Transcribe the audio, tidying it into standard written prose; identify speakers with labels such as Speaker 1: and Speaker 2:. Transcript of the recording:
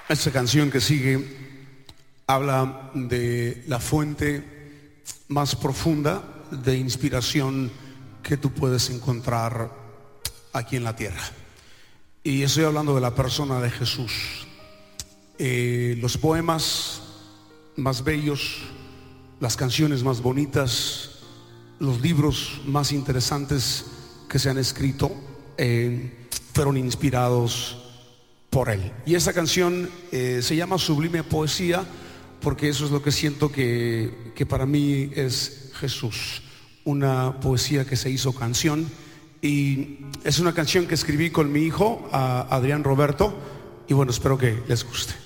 Speaker 1: Esta canción que sigue habla de la fuente más profunda de inspiración que tú puedes encontrar aquí en la tierra. Y estoy hablando de la persona de Jesús. Los poemas más bellos, las canciones más bonitas, los libros más interesantes que se han escrito fueron inspirados por él. Y esa canción se llama Sublime Poesía, porque eso es lo que siento que para mí es Jesús, una poesía que se hizo canción. Y es una canción que escribí con mi hijo Adrián Roberto, y bueno, espero que les guste.